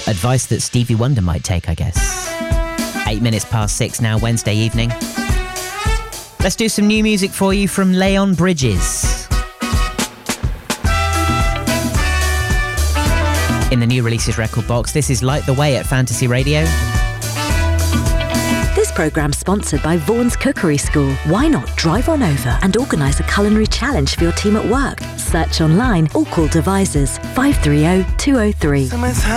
Advice that Stevie Wonder might take, I guess. 8 minutes past 6 now, Wednesday evening. Let's do some new music for you from Leon Bridges. In the new releases record box, this is Light the Way at Fantasy Radio. This programme's sponsored by Vaughan's Cookery School. Why not drive on over and organise a culinary challenge for your team at work? Search online or call devisers 530 203.